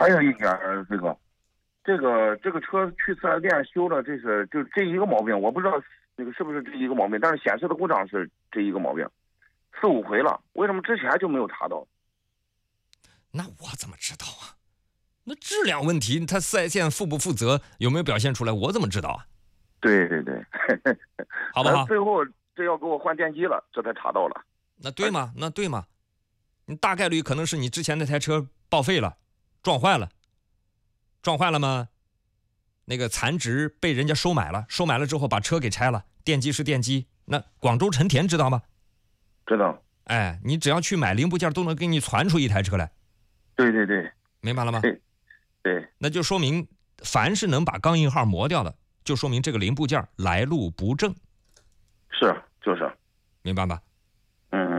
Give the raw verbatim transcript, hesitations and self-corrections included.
还有一点儿，这个，这个这个车去四 S 店修了，这是就这一个毛病，我不知道这个是不是这一个毛病，但是显示的故障是这一个毛病，四五回了，为什么之前就没有查到？ 那我怎么知道啊？那质量问题，他四 S 店负不负责，有没有表现出来，我怎么知道啊？ 对对对， 好不好？ 最后这要给我换电机了，这才查到了。 那对吗？那对吗？你大概率可能是你之前那台车报废了，撞坏了，撞坏了吗？那个残值被人家收买了，收买了之后把车给拆了，电机是电机。那广州成田知道吗？ 知道。 哎，你只要去买零部件，都能给你传出一台车来。 对对对， 明白了吗？ 对对， 那就说明凡是能把钢印号磨掉的，就说明这个零部件来路不正。 是，就是， 明白吧？ 嗯嗯。